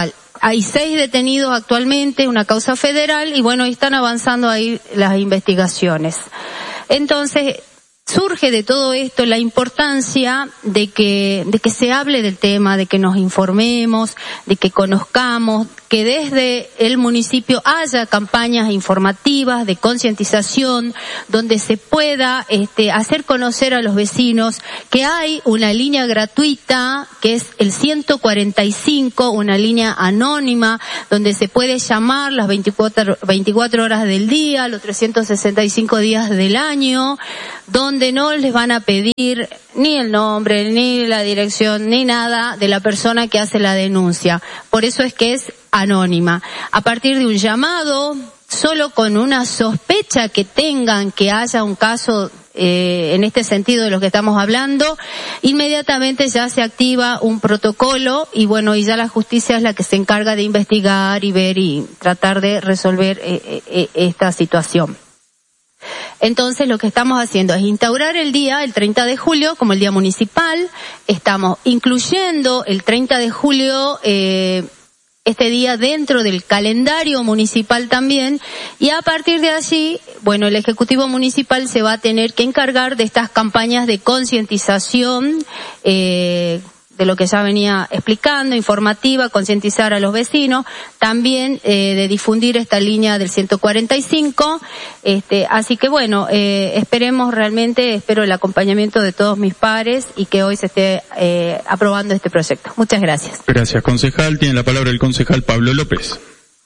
hay seis detenidos actualmente, una causa federal, y bueno, están avanzando ahí las investigaciones. Entonces, surge de todo esto la importancia de que, de que se hable del tema, de que nos informemos, de que conozcamos, que desde el municipio haya campañas informativas de concientización, donde se pueda este, hacer conocer a los vecinos que hay una línea gratuita, que es el ciento cuarenta y cinco, una línea anónima, donde se puede llamar las veinticuatro, veinticuatro horas del día, los trescientos sesenta y cinco días del año, donde no les van a pedir ni el nombre, ni la dirección, ni nada de la persona que hace la denuncia. Por eso es que es anónima. A partir de un llamado, solo con una sospecha que tengan que haya un caso eh, en este sentido de lo que estamos hablando, inmediatamente ya se activa un protocolo y bueno, y ya la justicia es la que se encarga de investigar y ver y tratar de resolver eh, eh, esta situación. Entonces lo que estamos haciendo es instaurar el día, el treinta de julio, como el día municipal. Estamos incluyendo el treinta de julio, eh, este día dentro del calendario municipal también, y a partir de allí, bueno, el Ejecutivo Municipal se va a tener que encargar de estas campañas de concientización, eh, de lo que ya venía explicando, informativa, concientizar a los vecinos, también eh, de difundir esta línea del ciento cuarenta y cinco, este, así que bueno, eh, esperemos realmente, espero el acompañamiento de todos mis pares y que hoy se esté eh, aprobando este proyecto. Muchas gracias. Gracias, concejal. Tiene la palabra el concejal Pablo López.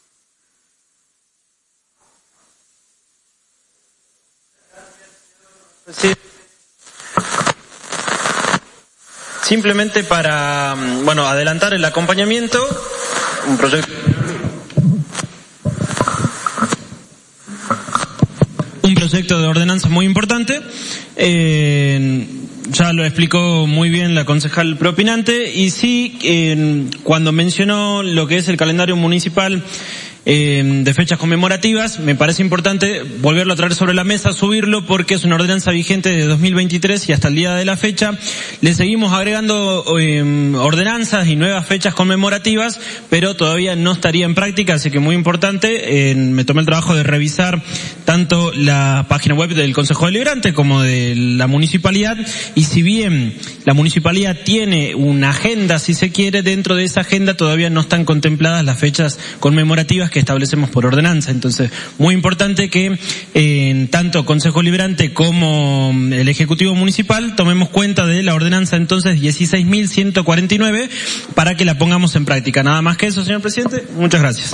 Sí. Simplemente para, bueno, adelantar el acompañamiento, un proyecto, un proyecto de ordenanza muy importante, eh, ya lo explicó muy bien la concejal propinante, y sí, eh, cuando mencionó lo que es el calendario municipal, Eh, de fechas conmemorativas, me parece importante volverlo a traer sobre la mesa, subirlo, porque es una ordenanza vigente de dos mil veintitrés y hasta el día de la fecha le seguimos agregando eh, ordenanzas y nuevas fechas conmemorativas, pero todavía no estaría en práctica, así que muy importante. Eh, me tomé el trabajo de revisar tanto la página web del Consejo Deliberante como de la municipalidad, y si bien la municipalidad tiene una agenda, si se quiere, dentro de esa agenda todavía no están contempladas las fechas conmemorativas que establecemos por ordenanza. Entonces, muy importante que eh, tanto Consejo Deliberante como el Ejecutivo Municipal tomemos cuenta de la ordenanza entonces dieciséis mil ciento cuarenta y nueve para que la pongamos en práctica. Nada más que eso, señor presidente. Muchas gracias.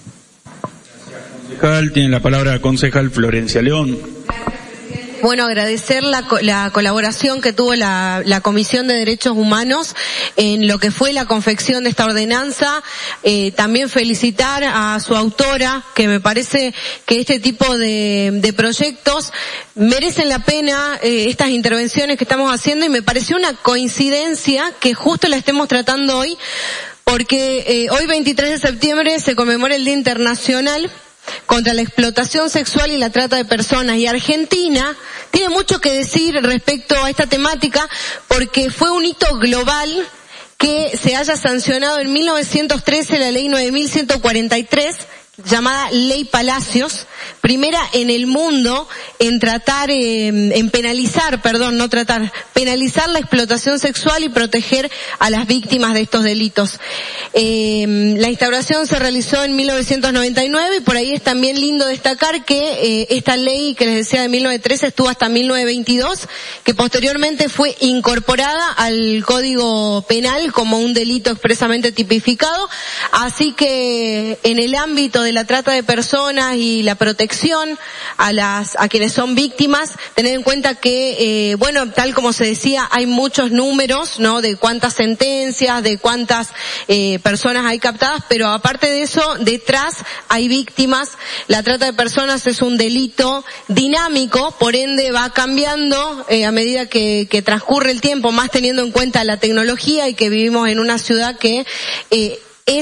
Concejal, tiene la palabra concejal Florencia León. Bueno, agradecer la, la colaboración que tuvo la, la Comisión de Derechos Humanos en lo que fue la confección de esta ordenanza. Eh, también felicitar a su autora, que me parece que este tipo de, de proyectos merecen la pena, eh, estas intervenciones que estamos haciendo, y me pareció una coincidencia que justo la estemos tratando hoy, porque eh, hoy veintitrés de septiembre se conmemora el Día Internacional contra la explotación sexual y la trata de personas, y Argentina tiene mucho que decir respecto a esta temática, porque fue un hito global que se haya sancionado en mil novecientos trece la ley nueve mil ciento cuarenta y tres, llamada Ley Palacios, primera en el mundo en tratar, eh, en penalizar, perdón, no tratar, penalizar la explotación sexual y proteger a las víctimas de estos delitos. Eh, la instauración se realizó en mil novecientos noventa y nueve, y por ahí es también lindo destacar que eh, esta ley que les decía de mil novecientos trece estuvo hasta mil novecientos veintidós, que posteriormente fue incorporada al Código Penal como un delito expresamente tipificado, así que en el ámbito de la trata de personas y la protección a las a quienes son víctimas, tener en cuenta que eh, bueno, tal como se decía, hay muchos números, ¿no?, de cuántas sentencias, de cuántas eh, personas hay captadas, pero aparte de eso, detrás hay víctimas. La trata de personas es un delito dinámico, por ende va cambiando eh, a medida que, que transcurre el tiempo, más teniendo en cuenta la tecnología y que vivimos en una ciudad que eh, es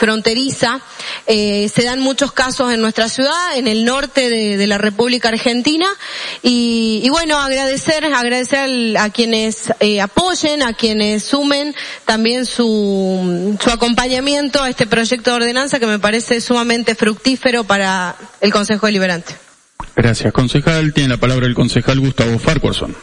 fronteriza. Eh, se dan muchos casos en nuestra ciudad, en el norte de, de la República Argentina, y, y bueno, agradecer, agradecer al, a quienes eh, apoyen, a quienes sumen también su, su acompañamiento a este proyecto de ordenanza que me parece sumamente fructífero para el Consejo Deliberante. Gracias, concejal. Tiene la palabra el concejal Gustavo Farquharson.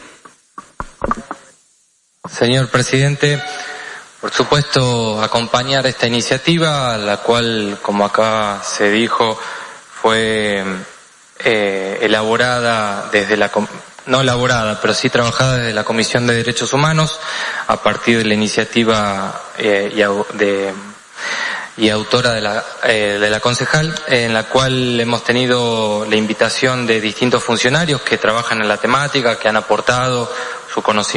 Señor presidente, por supuesto acompañar esta iniciativa, la cual, como acá se dijo, fue eh, elaborada desde la, no elaborada, pero sí trabajada desde la Comisión de Derechos Humanos, a partir de la iniciativa eh, y de y autora de la, eh, de la concejal, en la cual hemos tenido la invitación de distintos funcionarios que trabajan en la temática, que han aportado su conocimiento